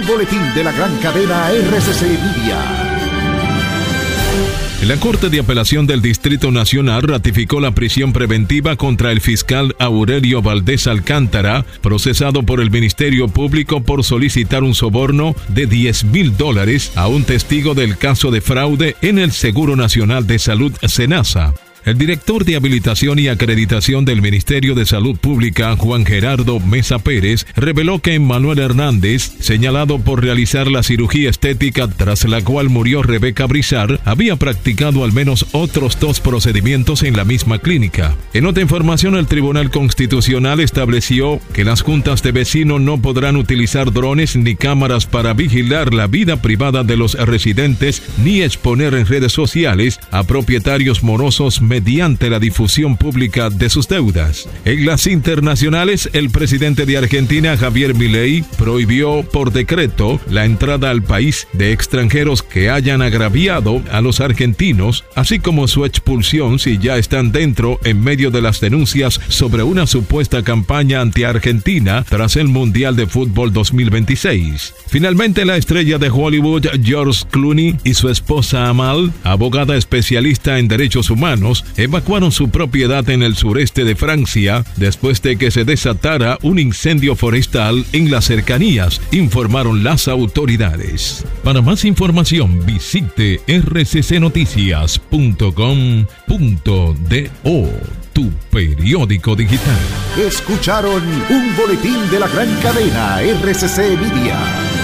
Boletín de la gran cadena RCC Media. La Corte de Apelación del Distrito Nacional ratificó la prisión preventiva contra el fiscal Aurelio Valdés Alcántara, procesado por el Ministerio Público por solicitar un soborno de $10,000 a un testigo del caso de fraude en el Seguro Nacional de Salud, SENASA. El director de Habilitación y Acreditación del Ministerio de Salud Pública, Juan Gerardo Mesa Pérez, reveló que Manuel Hernández, señalado por realizar la cirugía estética tras la cual murió Rebeca Brizar, había practicado al menos otros 2 procedimientos en la misma clínica. En otra información, el Tribunal Constitucional estableció que las juntas de vecinos no podrán utilizar drones ni cámaras para vigilar la vida privada de los residentes ni exponer en redes sociales a propietarios morosos mediante la difusión pública de sus deudas. En las internacionales, el presidente de Argentina, Javier Milei, prohibió por decreto la entrada al país de extranjeros que hayan agraviado a los argentinos, así como su expulsión si ya están dentro en medio de las denuncias sobre una supuesta campaña anti-argentina tras el Mundial de Fútbol 2026. Finalmente, la estrella de Hollywood, George Clooney, y su esposa Amal, abogada especialista en derechos humanos, evacuaron su propiedad en el sureste de Francia después de que se desatara un incendio forestal en las cercanías, informaron las autoridades. Para más información, visite rccnoticias.com.do, tu periódico digital. Escucharon un boletín de la gran cadena RCC Media.